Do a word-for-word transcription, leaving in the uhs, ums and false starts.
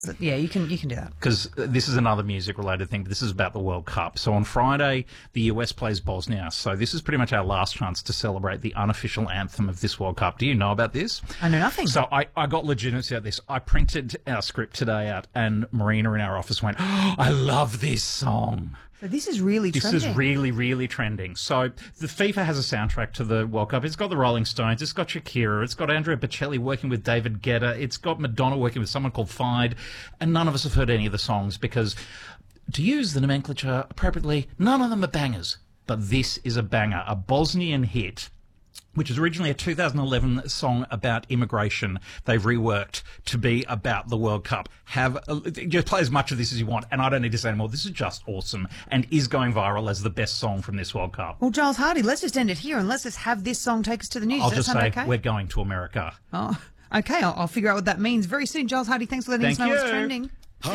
Yeah, you can you can do that. Because this is another music-related thing, but this is about the World Cup. So on Friday, the U S plays Bosnia. So this is pretty much our last chance to celebrate the unofficial anthem of this World Cup. Do you know about this? I know nothing. So I, I got legitimacy out this. I printed our script today out, and Marina in our office went, oh, I love this song. So this is really This trending. is really, really trending. So the FIFA has a soundtrack to the World Cup. It's got the Rolling Stones. It's got Shakira. It's got Andrea Bocelli working with David Guetta. It's got Madonna working with someone called Fide. And none of us have heard any of the songs because, to use the nomenclature appropriately, none of them are bangers. But this is a banger, a Bosnian hit, which is originally a two thousand eleven song about immigration. They've reworked to be about the World Cup. Have a, just play as much of this as you want, and I don't need to say anymore. This is just awesome and is going viral as the best song from this World Cup. Well, Giles Hardy, let's just end it here and let's just have this song take us to the news. I'll Does just that say sound okay? we're going to America. Oh, okay. I'll, I'll figure out what that means very soon. Giles Hardy, thanks for letting Thank us know what's you. trending.